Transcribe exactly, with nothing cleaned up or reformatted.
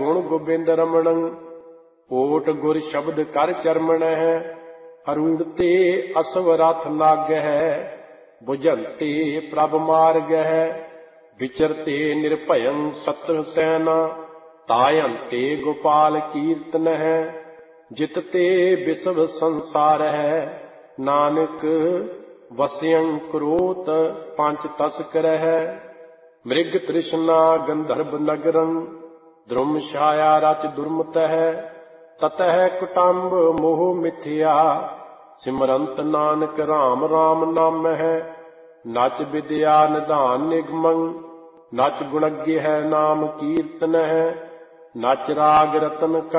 गुण गोबिंद रमण। ओट गुर शब्द कर चरमण है, अरुणते असव रथ नाग है। बुझंते प्रभ मार्ग है, विचरते निर्भयं शत्रु सेना। तायंते गोपाल कीर्तन है, जितते विश्व संसार है। नानक वस्यं क्रोत पंच तस्कर है। मृग तृष्णा गंधर्व नगरं, द्रुम छाया रच दुर्मत है। ततः कुटुंब मोह मिथ्या, सिमरंत नानक राम राम नाम है। नच विद्या निधान निगमं, नच गुणज्ञ है नाम कीर्तन है। नच राग रतन